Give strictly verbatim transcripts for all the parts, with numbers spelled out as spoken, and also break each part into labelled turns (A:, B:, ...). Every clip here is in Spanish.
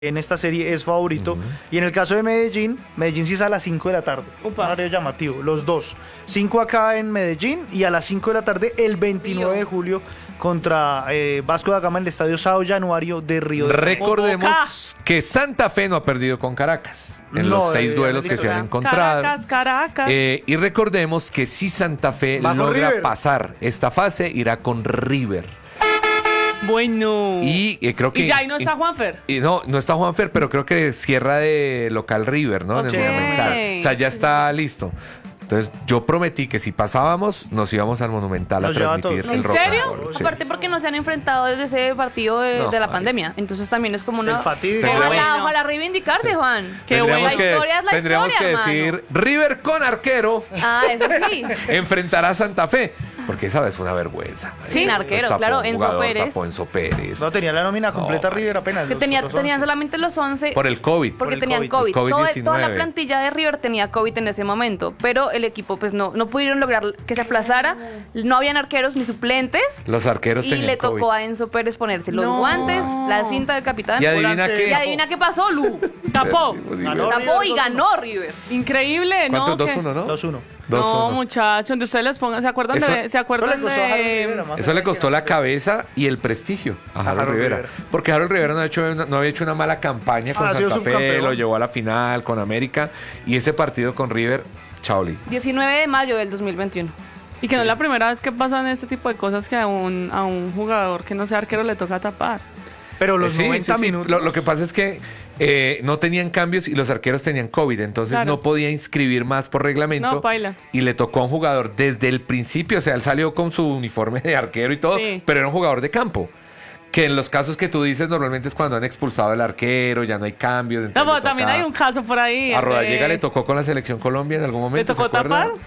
A: en esta serie es favorito. Uh-huh. Y en el caso de Medellín, Medellín sí es a las cinco de la tarde.
B: Upa.
A: Un horario llamativo, los dos. cinco acá en Medellín y a las cinco de la tarde el veintinueve de julio contra eh, Vasco da Gama en el Estadio Sao Januario de Río de Janeiro.
C: Recordemos que Santa Fe no ha perdido con Caracas en no, los seis duelos que se han encontrado.
B: Caracas, Caracas.
C: Eh, y recordemos que si Santa Fe
A: Bajo
C: logra
A: River.
C: pasar esta fase, irá con River.
B: Bueno.
C: Y eh, creo que...
B: ¿Y ya ahí no está Juanfer?
C: Y no, no está Juanfer, pero creo que cierra de local River, ¿no?
B: Okay.
C: En el Monumental. O sea, ya está listo. Entonces, yo prometí que si pasábamos, nos íbamos al Monumental
A: Nos
C: a transmitir
A: todo.
C: el
B: ¿En
C: Rock and
B: serio?
C: Roll, sí.
D: Aparte porque no se han enfrentado desde ese partido de,
C: No,
D: de la
C: ay.
D: pandemia. Entonces también es como una...
A: El fatídico.
D: Ojalá,
B: Bueno.
D: ojalá reivindicarse, Juan.
B: Qué
C: Tendríamos
D: buena.
C: que,
D: La historia es la
C: tendríamos
D: historia,
C: que
D: hermano.
C: decir, River con arquero
D: Ah, eso sí.
C: enfrentará a Santa Fe. Porque esa vez fue una vergüenza.
D: Sin
C: Nos
D: arquero,
C: tapó
D: claro,
C: un
D: Enzo
C: jugador,
D: Pérez.
C: tapó Enzo Pérez.
A: No, tenía la nómina completa
C: No,
A: River apenas.
D: Que
A: los-
D: tenía,
A: los
D: tenían
A: once.
D: solamente los once.
C: Por el COVID.
D: Porque
A: el
D: tenían
A: COVID,
D: COVID.
C: el
D: Toda,
C: COVID
D: toda la
C: diecinueve.
D: plantilla de River tenía COVID en ese momento. Pero el equipo pues no, no pudieron lograr que se aplazara. No habían arqueros ni suplentes.
C: Los arqueros
D: Y
C: tenían
D: le tocó
C: COVID.
D: a Enzo Pérez ponerse los
B: No.
D: guantes, la cinta del capitán.
C: Y adivina
A: volante.
C: qué.
D: Y adivina qué pasó, Lu.
B: Tapó.
A: Ganó
D: Tapó y
A: River
D: ganó River.
B: Increíble, ¿no?
C: ¿Cuántos?
B: ¿Qué?
C: dos uno, ¿no?
A: dos uno.
C: dos
B: No,
C: uno.
B: muchachos, donde ustedes les pongan, ¿se acuerdan
C: Eso-
B: de, se
A: Eso le
B: acuerdan
A: costó a Harold Rivera,
B: de
A: más
C: Eso le
A: allá
C: costó
A: que-
C: la cabeza y el prestigio a Harold
A: Harold
C: Rivera.
A: Rivera.
C: Porque Harold Rivera no, ha hecho una- no había hecho una mala campaña con
A: Ah, ha sido
C: Santa Fe,
A: subcampeón.
C: lo llevó a la final con América. Y ese partido con River, Chauli.
D: diecinueve de mayo del dos mil veintiuno.
B: y que no es la primera vez que pasan este tipo de cosas que a un, a un jugador que no sea arquero le toca tapar.
A: Pero los
C: Eh, sí,
A: noventa
C: sí, sí.
A: minutos.
C: Lo, lo que pasa es que eh, no tenían cambios y los arqueros tenían COVID, entonces
B: Claro.
C: no podía inscribir más por reglamento.
B: No, paila.
C: Y le tocó a un jugador desde el principio, o sea, él salió con su uniforme de arquero y todo,
B: Sí.
C: pero era un jugador de campo. Que en los casos que tú dices normalmente es cuando han expulsado al arquero, ya no hay cambios.
B: No,
C: entonces
B: pero
C: le
B: también
C: toca-
B: hay un caso por ahí.
C: A
B: entre-
C: Rodallega le tocó con la selección Colombia en algún momento.
B: tocó
C: ¿se acuerda?
B: tapar?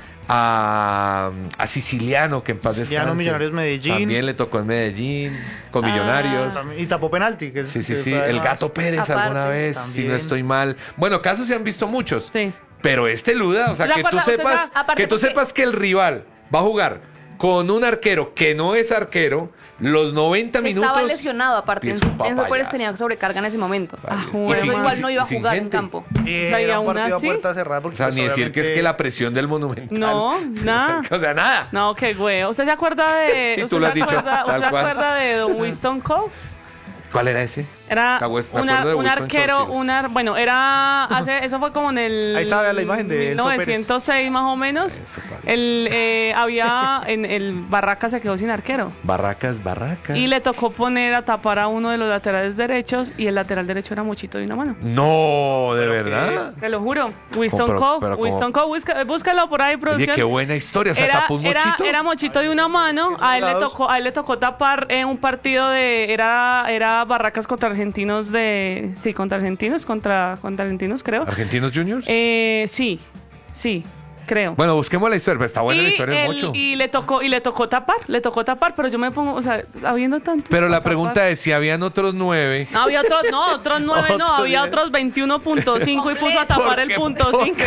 C: A, a Siciliano, que en paz descanse.
A: Siciliano, Millonarios Medellín.
C: También le tocó en Medellín, con
B: Ah.
C: Millonarios.
A: También- Y tapó penalti. Que es-
C: Sí, sí,
A: que
C: sí.
A: fue
C: El
A: además-
C: Gato Pérez
D: Aparte,
C: alguna vez, si
A: también.
C: no estoy mal. Bueno, casos se han visto muchos.
B: Sí.
C: Pero este Luda, o sea,
B: ¿Se
C: que tú
B: acuerda? ¿Usted
C: sepas,
D: sabe? Aparte
C: que tú
D: porque-
C: sepas que el rival va a jugar con un arquero que no es arquero los noventa minutos.
D: Estaba lesionado aparte.
C: y es
D: Enzo,
C: un
D: Enzo Pérez
C: papayazo.
D: tenía sobrecarga en ese momento.
C: Vale,
B: Ah,
C: es-
B: bueno.
C: y sin-
D: Igual
C: y
D: no iba a
C: sin
D: jugar en
C: gente.
D: campo.
A: Y
B: O sea, y
A: era un
B: aún
A: partido a
B: así-
A: puerta cerrada. Porque
C: O sea,
A: pues,
C: ni decir que es
A: obviamente-
C: que la presión del Monumental.
B: No, nada.
C: O sea, nada.
B: No, qué güey. ¿Usted se acuerda de.
C: Sí, tú
B: usted
C: lo has
B: se
C: dicho,
B: acuerda,
C: tal
B: ¿usted se
C: cual.
B: acuerda de Don Winston Cove?
C: ¿Cuál era ese?
B: Era
C: Ah, pues, me
B: una-
C: acuerdo de
B: un
C: Winston
B: arquero,
C: Churchill.
B: un ar- bueno, era hace, eso fue como en el
A: Ahí está, vea la imagen de Enzo
B: mil novecientos seis más o menos.
C: Eso, padre.
B: El eh, había en el Barracas se quedó sin arquero
C: Barracas, Barracas.
B: y le tocó poner a tapar a uno de los laterales derechos y el lateral derecho era Mochito de una mano.
C: No, de verdad.
B: Se lo juro. Winston
C: pero-
B: Cove,
C: pero
B: Winston Cove, busca- búscalo por ahí,
C: Oye,
B: producción.
C: qué buena historia. O sea,
B: Era,
C: tapó un
B: era,
C: mochito.
B: era Mochito de una mano, a él le
A: lados.
B: tocó, a él le tocó tapar en un partido de, era, era Barracas contra Argentinos de, sí, contra Argentinos, contra, contra Argentinos creo.
C: ¿Argentinos Juniors?
B: Eh, sí, sí, creo.
C: Bueno, busquemos la historia, pero está buena la
B: y,
C: historia del
B: él-
C: mocho.
B: y le tocó, y le tocó tapar, le tocó tapar, pero yo me pongo, o sea, habiendo tanto.
C: Pero la pregunta es si habían otros nueve.
B: No, había otros, no, otros nueve, no,
C: Otros
B: había
C: diez.
B: otros veintiuno punto cinco y puso a tapar el
C: Porque
B: punto
C: pone
B: cinco.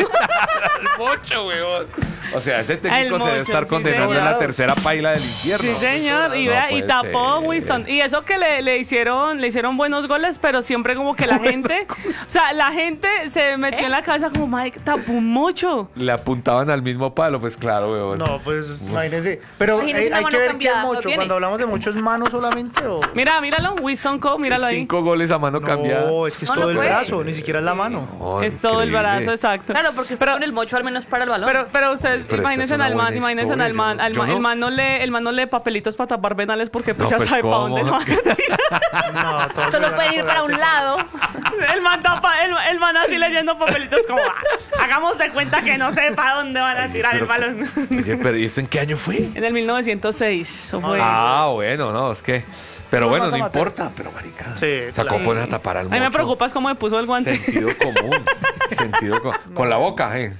C: al mocho, weón. O sea, ese técnico
B: El
C: se debe
B: mocho,
C: estar
B: sí,
C: condenando en
B: señor.
C: la tercera paila del infierno.
B: Sí, señor, y,
C: No
B: vea, y
C: puede
B: tapó
C: ser.
B: Winston. Y eso que le, le hicieron le hicieron buenos goles, pero siempre como que la gente, o sea, la gente se metió en la cabeza como, madre, tapó mucho.
C: Le apuntaban al mismo palo, pues claro, weón.
A: No, pues imagínense. Pero
D: Imagínense
A: hay,
D: una
A: hay
D: mano
A: que ver qué
D: cambiada,
A: es
D: ¿lo
A: mucho.
D: tiene?
A: Cuando hablamos de mucho, ¿es mano solamente o...?
B: Mira, míralo, Winston Cove, míralo ahí.
C: Cinco goles a mano cambiada.
A: No, es que es
D: No
A: todo
D: lo
A: el
D: puede.
A: brazo, ni siquiera es la mano.
C: No,
B: Es todo el
C: increíble.
B: brazo, exacto.
D: Claro, porque usted
B: Pero-
D: con el mocho al menos para el balón.
B: Pero, pero ustedes,
C: Pero esta
B: imagínense
C: es
B: en
C: una
B: el man,
C: buena
B: imagínense en
C: historia,
B: el man,
C: yo-
B: al
C: yo
B: man-
C: no-
B: el man no lee, el man no lee papelitos para tapar venales porque pues
C: No,
B: ya
C: pues,
B: sabe para
C: ¿cómo?
B: dónde lo van a tirar.
A: No, todos se
D: Solo
A: van
D: pueden ir para un
A: colgarse.
D: lado.
B: El man tapa, el, el man así leyendo papelitos como, "Ah, hagamos de cuenta que no sé para dónde van a
C: Oye,
B: tirar el
C: pero-
B: balón.
C: Oye, pero ¿y esto en qué año fue?
B: En el mil novecientos seis, eso fue.
C: Ah, bueno, no, es que... Pero
A: No
C: bueno,
A: vas
C: no
A: a matar.
C: importa, pero marica.
A: Sí,
C: O sea,
A: claro.
C: ¿cómo pones a tapar al
B: A
C: mocho?
B: mí me preocupa es cómo me puso el guante.
C: Sentido común. Sentido co- Con la boca, eh.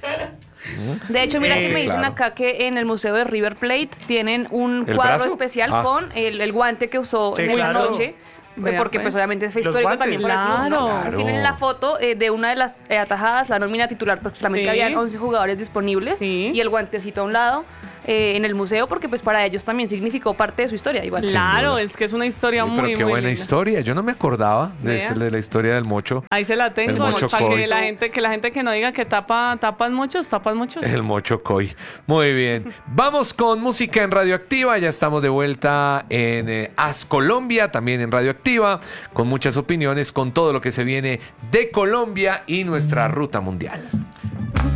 D: De hecho, mira
A: Eh,
D: que me dicen
C: claro.
D: acá que en el Museo de River Plate tienen un
C: ¿El
D: cuadro
C: brazo?
D: especial
C: Ah.
D: con el, el guante que usó
A: Sí,
D: en esa
A: claro.
D: noche.
B: Vea,
D: Porque
B: pues.
D: pues obviamente fue
A: Los
D: histórico
A: guantes.
D: también para el club, ¿no?
B: Claro.
D: Pues tienen la foto eh, de una de las eh, atajadas, la nómina titular, porque solamente
B: Sí.
D: habían once jugadores disponibles
B: Sí.
D: y el guantecito a un lado. eh, en el museo, porque pues para ellos también significó parte de su historia igual.
B: Claro,
C: duda.
B: es que es una historia
C: Sí,
B: muy,
C: pero qué
B: muy
C: buena
B: linda.
C: historia. Yo no me acordaba de,
B: Vea.
C: este- de la historia del mocho.
B: Ahí se la
C: El
B: tengo,
C: mocho
B: para
C: coy.
B: que la gente, que la gente que no diga que tapa, tapan muchos, tapan muchos.
C: El mocho coy. Muy bien. Vamos con música en Radioactiva. Ya estamos de vuelta en eh, As Colombia, también en Radioactiva, con muchas opiniones, con todo lo que se viene de Colombia y nuestra ruta mundial.